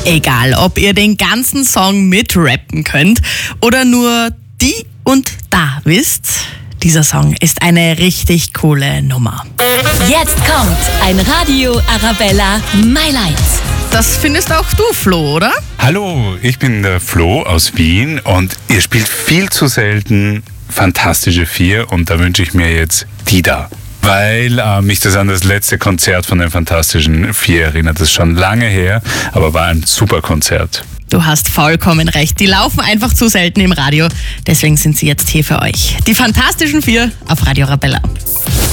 Egal, ob ihr den ganzen Song mitrappen könnt oder nur die und da wisst, dieser Song ist eine richtig coole Nummer. Jetzt kommt ein Radio Arabella My Light. Das findest auch du, Flo, oder? Hallo, ich bin der Flo aus Wien und ihr spielt viel zu selten Fantastische Vier und da wünsche ich mir jetzt die da. Weil mich das an das letzte Konzert von den Fantastischen Vier erinnert. Das ist schon lange her, aber war ein super Konzert. Du hast vollkommen recht. Die laufen einfach zu selten im Radio. Deswegen sind sie jetzt hier für euch. Die Fantastischen Vier auf Radio Arabella.